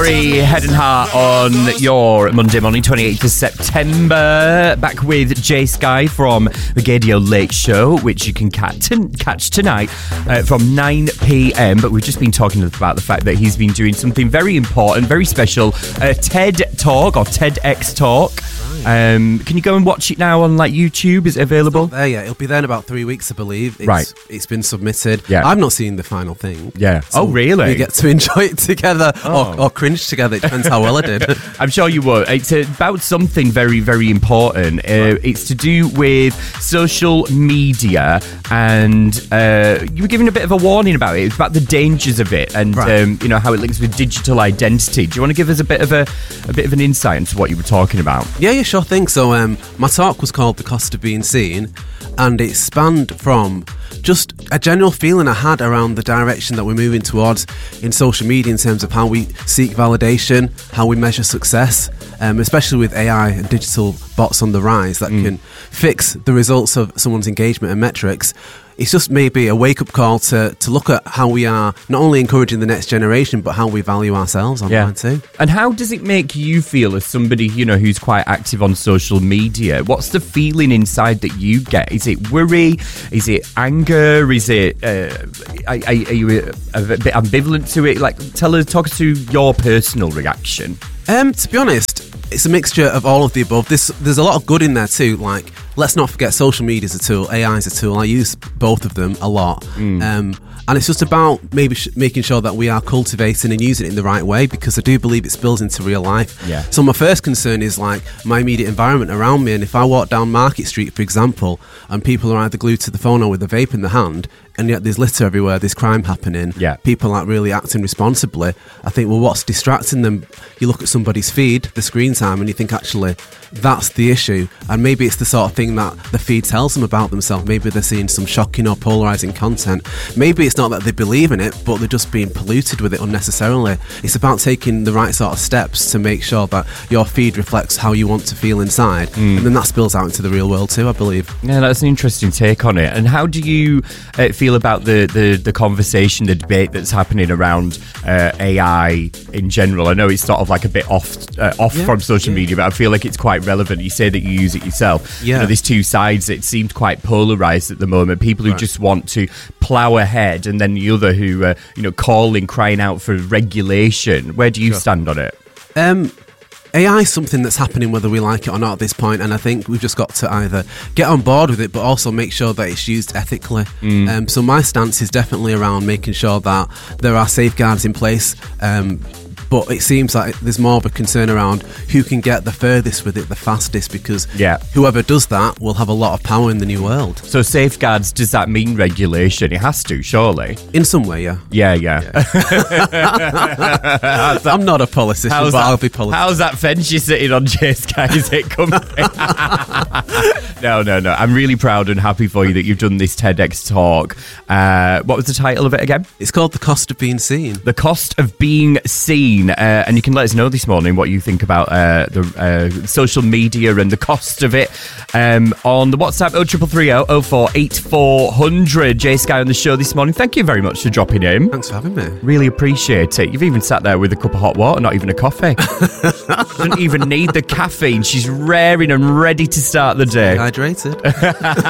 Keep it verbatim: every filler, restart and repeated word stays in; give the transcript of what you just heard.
Corey, Head and Heart on your Monday morning, twenty-eighth of September. Back with Jay Sky from the Gaydio Late Show, which you can catch, catch tonight uh, from nine p.m. But we've just been talking about the fact that he's been doing something very important, very special, a TED Talk or TEDx Talk. Um, can you go and watch it now on like YouTube? Is it available? It's not there yet. It'll be there in about three weeks, I believe. It's, right. It's been submitted. Yeah. I've not seen the final thing. Yeah. So oh, really? We get to enjoy it together Oh. or, or cringe together. It depends how well I did. I'm sure you will. It's about something very, very important. Uh, it's to do with social media, and uh, you were giving a bit of a warning about it. It's about the dangers of it, and Right. um, you know how it links with digital identity. Do you want to give us a bit of a a bit of an insight into what you were talking about? Yeah, yeah, sure thing. So um, my talk was called The Cost of Being Seen, and it spanned from just a general feeling I had around the direction that we're moving towards in social media in terms of how we seek validation, how we measure success, um, especially with A I and digital bots on the rise that mm. can fix the results of someone's engagement and metrics. It's just maybe a wake-up call to, to look at how we are not only encouraging the next generation, but how we value ourselves online yeah. too. And how does it make you feel as somebody, you know, who's quite active on social media? What's the feeling inside that you get? Is it worry? Is it anger? Is it, uh, are, are you a, a bit ambivalent to it? Like, tell us, talk us through your personal reaction. Um, to be honest, it's a mixture of all of the above. This, there's a lot of good in there too. Like, let's not forget social media is a tool, A I is a tool. I use both of them a lot. Mm. Um, and it's just about maybe sh- making sure that we are cultivating and using it in the right way, because I do believe it spills into real life. Yeah. So my first concern is like my immediate environment around me. And if I walk down Market Street, for example, and people are either glued to the phone or with a vape in the hand, and yet there's litter everywhere, there's crime happening, yeah. people aren't really acting responsibly, I think, well, what's distracting them? You look at somebody's feed, the screen time, and you think, actually, that's the issue. And maybe it's the sort of thing that the feed tells them about themselves. Maybe they're seeing some shocking or polarising content. Maybe it's not that they believe in it, but they're just being polluted with it unnecessarily. It's about taking the right sort of steps to make sure that your feed reflects how you want to feel inside. Mm. And then that spills out into the real world too, I believe. Yeah, that's an interesting take on it. And how do you uh, feel about the, the, the conversation, the debate that's happening around uh, A I in general? I know it's sort of like a bit off uh, off yeah, from social yeah. media, but I feel like it's quite relevant. You say that you use it yourself. Yeah. You know, there's two sides. It seems quite polarised at the moment. People who right. just want to plough ahead, and then the other who, uh, you know, calling, crying out for regulation. Where do you sure. stand on it? Um... A I is something that's happening whether we like it or not at this point, and I think we've just got to either get on board with it but also make sure that it's used ethically. Mm. Um, so my stance is definitely around making sure that there are safeguards in place, um, but it seems like there's more of a concern around who can get the furthest with it the fastest, because yeah. whoever does that will have a lot of power in the new world. So safeguards, does that mean regulation? It has to, surely. In some way, yeah. Yeah, yeah. yeah. I'm not a politician, but that, I'll be politician. How's that fence you're sitting on, Jay Sky? Is it coming? no, no, no. I'm really proud and happy for you that you've done this TEDx talk. Uh, what was the title of it again? It's called The Cost of Being Seen. The Cost of Being Seen. Uh, and you can let us know this morning what you think about uh, the uh, social media and the cost of it um, on the WhatsApp oh three three three oh oh four eight four hundred. Jay Sky on the show this morning. Thank you very much for dropping in. Thanks for having me. Really appreciate it. You've even sat there with a cup of hot water, not even a coffee. Doesn't even need the caffeine. She's raring and ready to start the day. Hydrated.